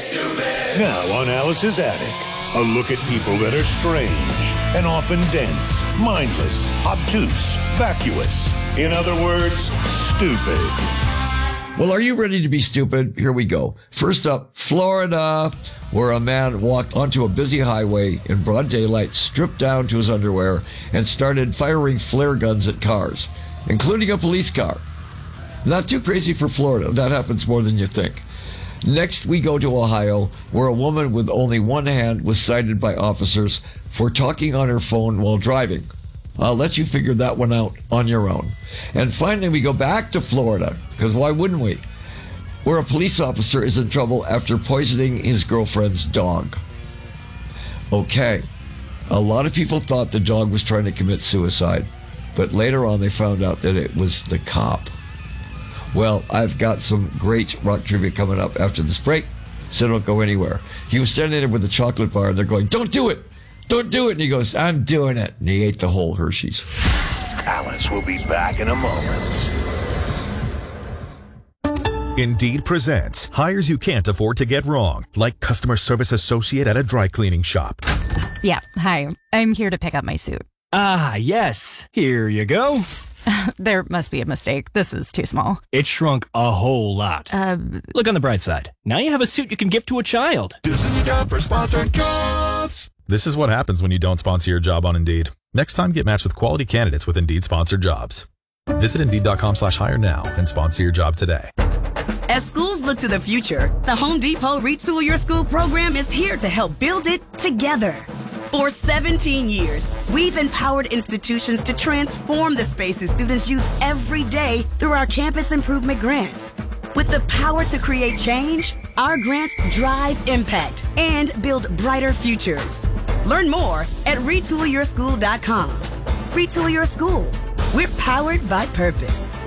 Now on Alice's Attic, a look at people that are strange and often dense, mindless, obtuse, vacuous. In other words, stupid. Well, are you ready to be stupid? Here we go. First up, Florida, where a man walked onto a busy highway in broad daylight, stripped down to his underwear, and started firing flare guns at cars, including a police car. Not too crazy for Florida. That happens more than you think. Next, we go to Ohio, where a woman with only one hand was cited by officers for talking on her phone while driving. I'll let you figure that one out on your own. And finally, we go back to Florida, because why wouldn't we? Where a police officer is in trouble after poisoning his girlfriend's dog. Okay, a lot of people thought the dog was trying to commit suicide, but later on they found out that it was the cop. Well, I've got some great rock trivia coming up after this break, so don't go anywhere. He was standing there with a chocolate bar, and they're going, "Don't do it! Don't do it!" And he goes, "I'm doing it." And he ate the whole Hershey's. Alice will be back in a moment. Indeed presents hires you can't afford to get wrong, like customer service associate at a dry cleaning shop. Yeah, hi. I'm here to pick up my suit. Ah, yes. Here you go. There must be a mistake. This is too small. It shrunk a whole lot. Look on the bright side. Now you have a suit you can gift to a child. This is your job for sponsored jobs. This is what happens when you don't sponsor your job on Indeed. Next time, get matched with quality candidates with Indeed sponsored jobs. Visit Indeed.com/hire now and sponsor your job today. As schools look to the future, the Home Depot Retool Your School program is here to help build it together. For 17 years, we've empowered institutions to transform the spaces students use every day through our campus improvement grants. With the power to create change, our grants drive impact and build brighter futures. Learn more at retoolyourschool.com. Retool Your School. We're powered by purpose.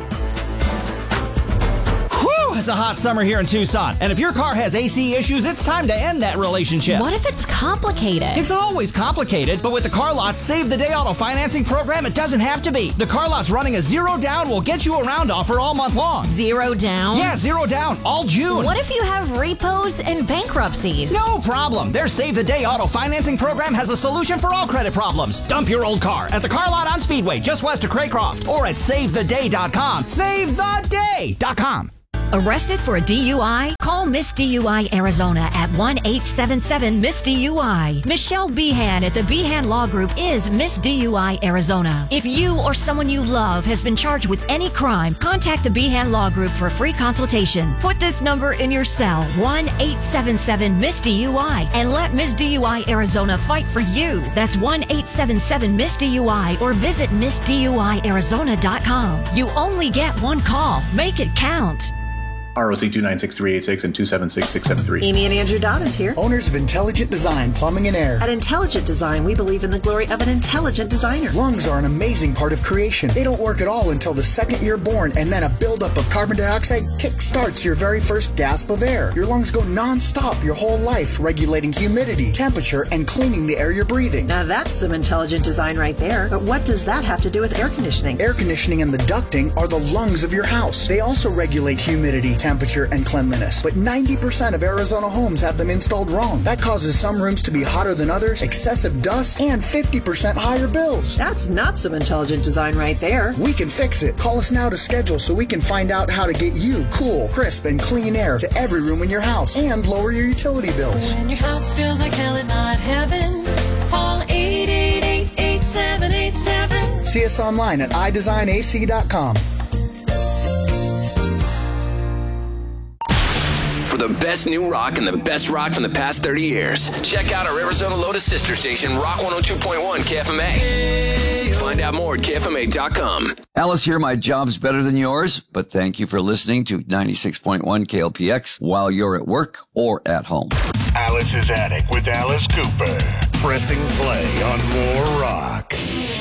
It's a hot summer here in Tucson, and if your car has AC issues, it's time to end that relationship. What if it's complicated? It's always complicated, but with the Car Lot's Save the Day auto financing program, it doesn't have to be. The Car Lot's running a zero down will get you around offer all month long. Zero down? Yeah, zero down, all June. What if you have repos and bankruptcies? No problem. Their Save the Day auto financing program has a solution for all credit problems. Dump your old car at the Car Lot on Speedway, just west of Craycroft, or at SaveTheDay.com. SaveTheDay.com. Arrested for a DUI? Call Miss DUI Arizona at 1-877-MISS-DUI. Michelle Behan at the Behan Law Group is Miss DUI Arizona. If you or someone you love has been charged with any crime, contact the Behan Law Group for a free consultation. Put this number in your cell, 1-877-MISS-DUI, and let Miss DUI Arizona fight for you. That's 1-877-MISS-DUI, or visit MissDUIArizona.com. You only get one call. Make it count. ROC 296-386 and 276-673. Amy and Andrew Dobbins here. Owners of Intelligent Design Plumbing and Air. At Intelligent Design, we believe in the glory of an intelligent designer. Lungs are an amazing part of creation. They don't work at all until the second you're born, and then a buildup of carbon dioxide kick-starts your very first gasp of air. Your lungs go non-stop your whole life, regulating humidity, temperature, and cleaning the air you're breathing. Now that's some intelligent design right there. But what does that have to do with air conditioning? Air conditioning and the ducting are the lungs of your house. They also regulate humidity, temperature, and cleanliness. But 90% of Arizona homes have them installed wrong. That causes some rooms to be hotter than others, excessive dust, and 50% higher bills. That's not some intelligent design right there. We can fix it. Call us now to schedule so we can find out how to get you cool, crisp, and clean air to every room in your house and lower your utility bills. When your house feels like hell and not heaven, call 888-8787. See us online at iDesignAC.com. For the best new rock and the best rock from the past 30 years, check out our Arizona Lotus sister station, Rock 102.1 KFMA. Find out more at KFMA.com. Alice here, my job's better than yours, but thank you for listening to 96.1 KLPX while you're at work or at home. Alice's Attic with Alice Cooper. Pressing play on more rock.